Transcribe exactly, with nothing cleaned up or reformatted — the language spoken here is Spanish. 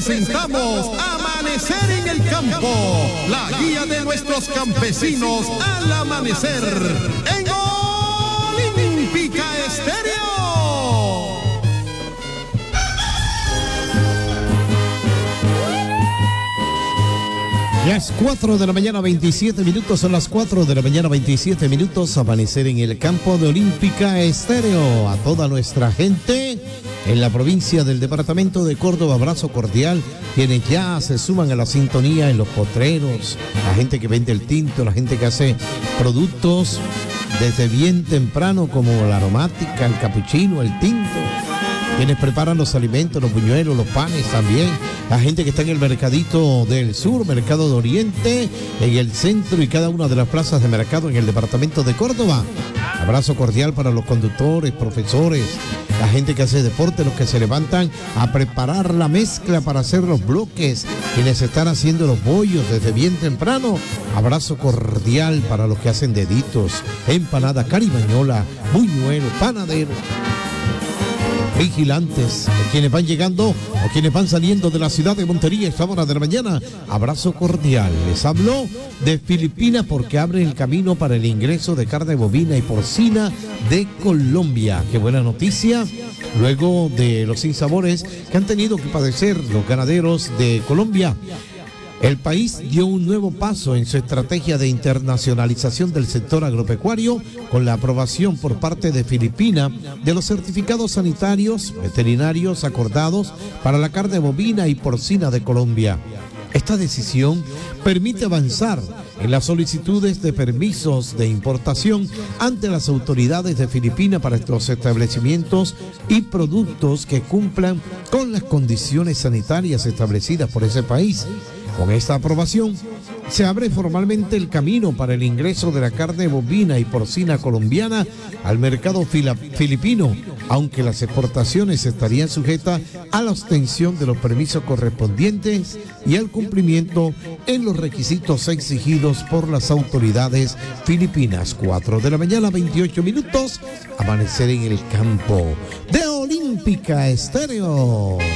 presentamos Amanecer en el Campo, la guía de nuestros campesinos al amanecer en Olímpica Estéreo. Las cuatro de la mañana, veintisiete minutos, son las cuatro de la mañana, veintisiete minutos, amanecer en el campo de Olímpica Estéreo. A toda nuestra gente en la provincia del departamento de Córdoba, abrazo cordial, quienes ya se suman a la sintonía en los potreros, la gente que vende el tinto, la gente que hace productos desde bien temprano como la aromática, el capuchino, el tinto, quienes preparan los alimentos, los buñuelos, los panes también, la gente que está en el mercadito del sur, mercado de Oriente, en el centro y cada una de las plazas de mercado en el departamento de Córdoba. Abrazo cordial para los conductores, profesores, la gente que hace deporte, los que se levantan a preparar la mezcla para hacer los bloques, quienes están haciendo los bollos desde bien temprano. Abrazo cordial para los que hacen deditos, empanada, caribañola, buñuelo, panadero, vigilantes, quienes van llegando o quienes van saliendo de la ciudad de Montería a esta hora de la mañana. Abrazo cordial. Les hablo de Filipinas porque abre el camino para el ingreso de carne bovina y porcina de Colombia. Qué buena noticia. Luego de los sinsabores que han tenido que padecer los ganaderos de Colombia, el país dio un nuevo paso en su estrategia de internacionalización del sector agropecuario con la aprobación por parte de Filipinas de los certificados sanitarios veterinarios acordados para la carne bovina y porcina de Colombia. Esta decisión permite avanzar en las solicitudes de permisos de importación ante las autoridades de Filipinas para estos establecimientos y productos que cumplan con las condiciones sanitarias establecidas por ese país. Con esta aprobación se abre formalmente el camino para el ingreso de la carne bovina y porcina colombiana al mercado filipino, aunque las exportaciones estarían sujetas a la obtención de los permisos correspondientes y al cumplimiento en los requisitos exigidos por las autoridades filipinas. cuatro de la mañana, veintiocho minutos, amanecer en el campo de Olímpica Estéreo.